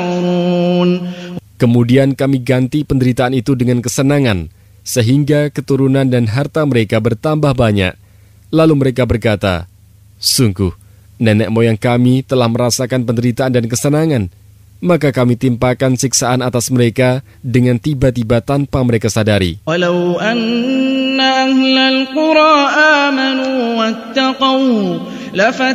Kemudian kami ganti penderitaan itu dengan kesenangan, sehingga keturunan dan harta mereka bertambah banyak. Lalu mereka berkata, sungguh, nenek moyang kami telah merasakan penderitaan dan kesenangan, maka kami timpakan siksaan atas mereka dengan tiba-tiba tanpa mereka sadari. Walau anna ahlal qura amanu wattaqaw